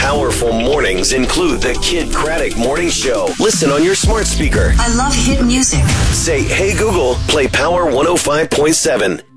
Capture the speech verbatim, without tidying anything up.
powerful mornings include the Kid Craddock Morning Show. Listen on your smart speaker. I love hit music. Say, hey Google, play Power one oh five point seven.